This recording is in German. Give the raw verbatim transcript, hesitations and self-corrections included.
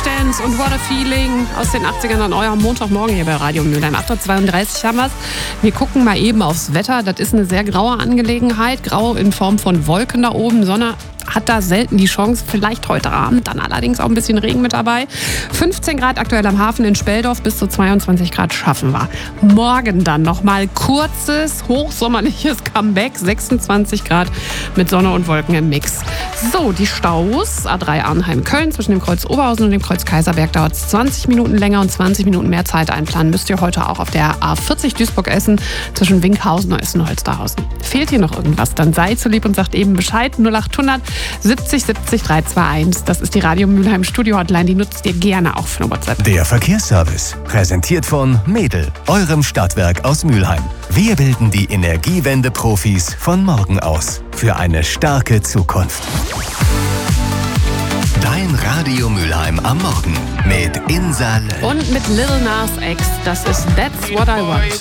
Flashdance und What a Feeling aus den achtzigern an eurem Montagmorgen hier bei Radio Mülheim. acht Uhr zweiunddreißig haben wir es. Wir gucken mal eben aufs Wetter. Das ist eine sehr graue Angelegenheit. Grau in Form von Wolken da oben. Sonne hat da selten die Chance. Vielleicht heute Abend. Dann allerdings auch ein bisschen Regen mit dabei. fünfzehn Grad aktuell am Hafen in Speldorf. Bis zu zweiundzwanzig Grad schaffen wir. Morgen dann nochmal kurzes, hochsommerliches Comeback. sechsundzwanzig Grad mit Sonne und Wolken im Mix. So, die Staus. A drei Arnheim-Köln zwischen dem Kreuz Oberhausen und dem Kreuz Kaiserberg dauert es zwanzig Minuten länger und zwanzig Minuten mehr Zeit einplanen. Müsst ihr heute auch auf der A vierzig Duisburg-Essen zwischen Winkhausen und Essen-Holsterhausen. Fehlt hier noch irgendwas? Dann seid so lieb und sagt eben Bescheid. null achthundert siebzig siebzig dreihunderteinundzwanzig. Das ist die Radio Mülheim Studio Hotline. Die nutzt ihr gerne auch für eine WhatsApp. Der Verkehrsservice. Präsentiert von Mädel, eurem Stadtwerk aus Mülheim. Wir bilden die Energiewende-Profis von morgen aus. Für eine starke Zukunft. Dein Radio Mülheim am Morgen mit Insa Löll. Und mit Lil Nas X. Das ist That's What I Want.